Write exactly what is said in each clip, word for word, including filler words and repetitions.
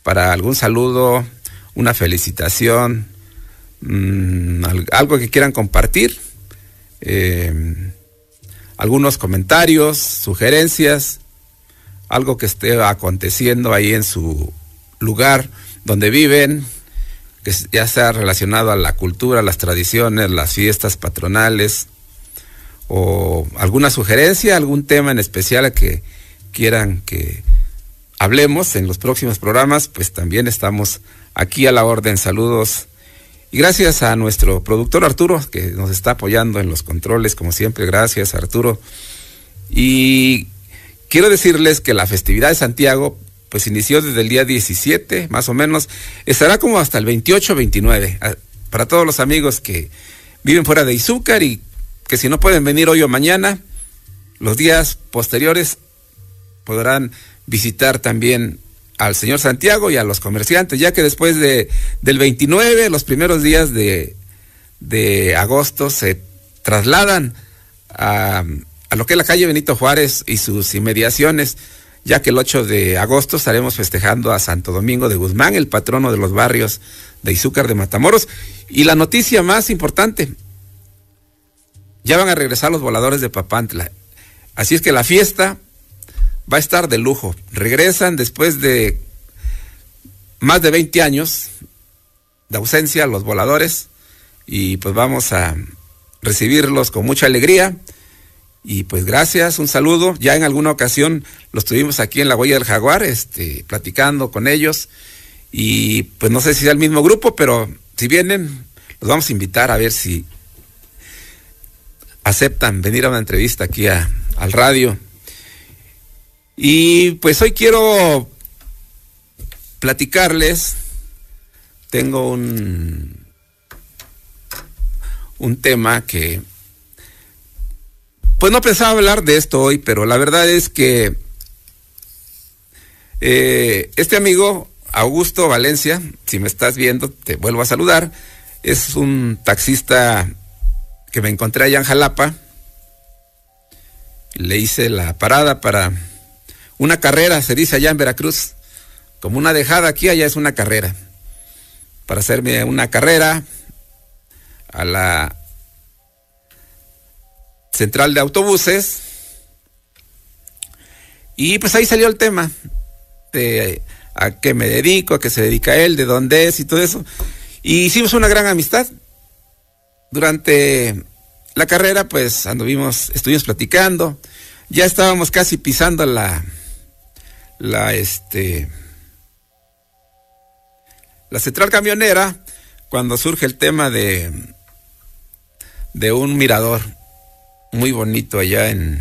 para algún saludo, una felicitación, mmm, algo que quieran compartir, eh, algunos comentarios, sugerencias, algo que esté aconteciendo ahí en su lugar donde viven, que ya sea relacionado a la cultura, las tradiciones, las fiestas patronales, o alguna sugerencia, algún tema en especial que quieran que hablemos en los próximos programas, pues también estamos aquí a la orden. Saludos y gracias a nuestro productor Arturo, que nos está apoyando en los controles, como siempre. Gracias, Arturo. Y quiero decirles que la festividad de Santiago pues inició desde el día diecisiete, más o menos, estará como hasta el veintiocho, veintinueve, para todos los amigos que viven fuera de Izúcar y que si no pueden venir hoy o mañana, los días posteriores podrán visitar también al señor Santiago y a los comerciantes, ya que después de del veintinueve, los primeros días de, de agosto, se trasladan a, a lo que es la calle Benito Juárez y sus inmediaciones, ya que el ocho de agosto estaremos festejando a Santo Domingo de Guzmán, el patrono de los barrios de Izúcar de Matamoros. Y la noticia más importante, ya van a regresar los voladores de Papantla, así es que la fiesta va a estar de lujo. Regresan después de más de veinte años de ausencia los voladores, y pues vamos a recibirlos con mucha alegría. Y pues gracias, un saludo. Ya en alguna ocasión los tuvimos aquí en la Huella del Jaguar, este, platicando con ellos, y pues no sé si sea el mismo grupo, pero si vienen, los vamos a invitar a ver si aceptan venir a una entrevista aquí a, al radio. Y pues hoy quiero platicarles, tengo un, un tema que, pues no pensaba hablar de esto hoy, pero la verdad es que eh, este amigo, Augusto Valencia, si me estás viendo, te vuelvo a saludar, es un taxista que me encontré allá en Jalapa. Le hice la parada para una carrera, se dice allá en Veracruz, como una dejada, aquí allá es una carrera, para hacerme una carrera a la central de autobuses. Y pues ahí salió el tema de a qué me dedico, a qué se dedica él, de dónde es y todo eso. Y hicimos una gran amistad. Durante la carrera pues anduvimos, estuvimos platicando, ya estábamos casi pisando la la este la central camionera cuando surge el tema de de un mirador muy bonito allá en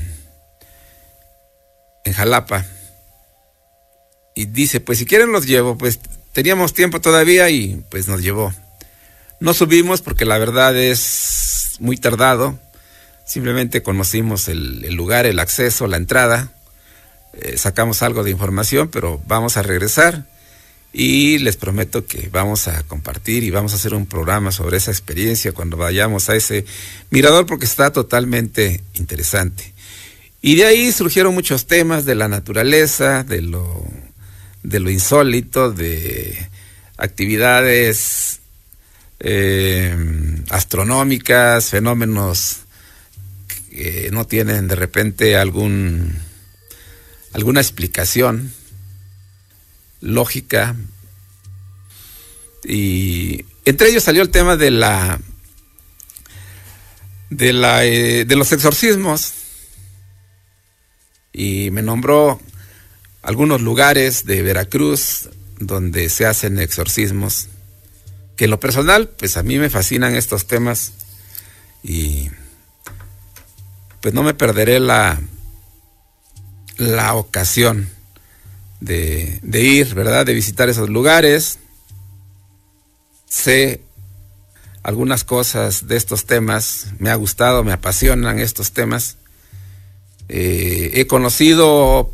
en Jalapa. Y dice, pues si quieren los llevo. Pues teníamos tiempo todavía y pues nos llevó. No subimos porque la verdad es muy tardado. Simplemente conocimos el, el lugar, el acceso, la entrada. Eh, sacamos algo de información, pero vamos a regresar. Y les prometo que vamos a compartir y vamos a hacer un programa sobre esa experiencia cuando vayamos a ese mirador, porque está totalmente interesante. Y de ahí surgieron muchos temas de la naturaleza, de lo, de lo insólito, de actividades eh, astronómicas, fenómenos que no tienen de repente algún alguna explicación lógica. Y entre ellos salió el tema de la de la eh, de los exorcismos, y me nombró algunos lugares de Veracruz donde se hacen exorcismos, que en lo personal pues a mí me fascinan estos temas, y pues no me perderé la la ocasión de, de ir, ¿verdad? De visitar esos lugares. Sé algunas cosas de estos temas, me ha gustado, me apasionan estos temas. Eh, he conocido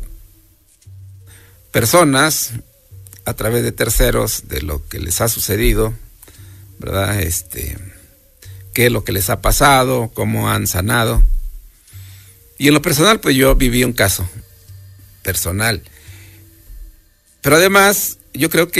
personas a través de terceros de lo que les ha sucedido, ¿verdad? Este, qué es lo que les ha pasado, cómo han sanado. Y en lo personal, pues yo viví un caso personal. Pero además, yo creo que